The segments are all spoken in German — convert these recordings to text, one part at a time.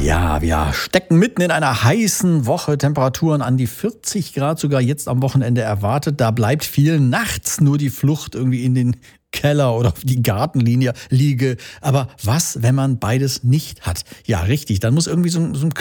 Ja, wir stecken mitten in einer heißen Woche. Temperaturen an die 40 Grad sogar jetzt am Wochenende erwartet. Da bleibt vielen nachts nur die Flucht irgendwie in den Keller oder auf die Gartenlinie liege. Aber was, wenn man beides nicht hat? Ja, richtig, dann muss irgendwie so ein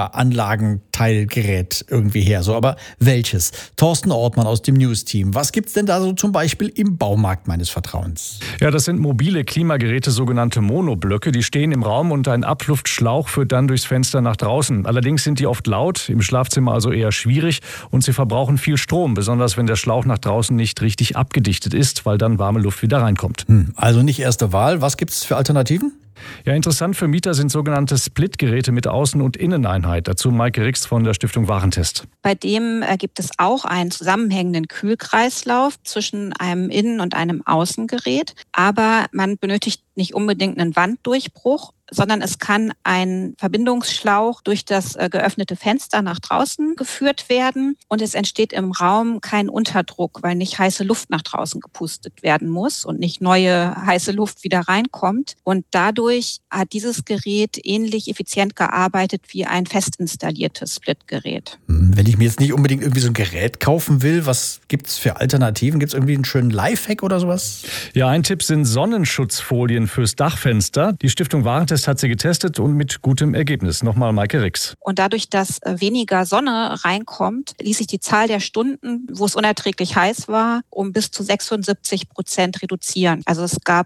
Klimaanlagenteilgerät irgendwie her. So, aber welches? Thorsten Ortmann aus dem News-Team. Was gibt's denn da so zum Beispiel im Baumarkt meines Vertrauens? Ja, das sind mobile Klimageräte, sogenannte Monoblöcke. Die stehen im Raum und ein Abluftschlauch führt dann durchs Fenster nach draußen. Allerdings sind die oft laut, im Schlafzimmer also eher schwierig und sie verbrauchen viel Strom, besonders wenn der Schlauch nach draußen nicht richtig abgedichtet ist, weil dann warme Luft wieder reinkommt. Also nicht erste Wahl. Was gibt's für Alternativen? Ja, interessant für Mieter sind sogenannte Split-Geräte mit Außen- und Inneneinheit. Dazu Maike Rix von der Stiftung Warentest. Bei dem gibt es auch einen zusammenhängenden Kühlkreislauf zwischen einem Innen- und einem Außengerät. Aber man benötigt nicht unbedingt einen Wanddurchbruch, sondern es kann ein Verbindungsschlauch durch das geöffnete Fenster nach draußen geführt werden und es entsteht im Raum kein Unterdruck, weil nicht heiße Luft nach draußen gepustet werden muss und nicht neue heiße Luft wieder reinkommt. Und dadurch hat dieses Gerät ähnlich effizient gearbeitet wie ein fest installiertes Splitgerät. Wenn ich mir jetzt nicht unbedingt irgendwie so ein Gerät kaufen will, was gibt's für Alternativen? Gibt's irgendwie einen schönen Lifehack oder sowas? Ja, ein Tipp sind Sonnenschutzfolien fürs Dachfenster. Die Stiftung Warentest hat sie getestet und mit gutem Ergebnis. Nochmal Maike Rix. Und dadurch, dass weniger Sonne reinkommt, ließ sich die Zahl der Stunden, wo es unerträglich heiß war, um bis zu 76% reduzieren. Also es gab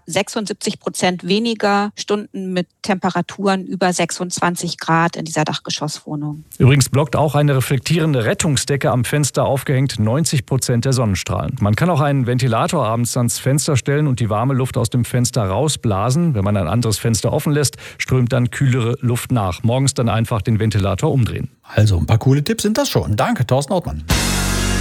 76% weniger Stunden mit Temperaturen über 26 Grad in dieser Dachgeschosswohnung. Übrigens blockt auch eine reflektierende Rettungsdecke am Fenster aufgehängt 90% der Sonnenstrahlen. Man kann auch einen Ventilator abends ans Fenster stellen und die warme Luft aus dem Fenster rausblasen. Wenn man ein anderes Fenster offen lässt, strömt dann kühlere Luft nach. Morgens dann einfach den Ventilator umdrehen. Also ein paar coole Tipps sind das schon. Danke, Thorsten Ortmann.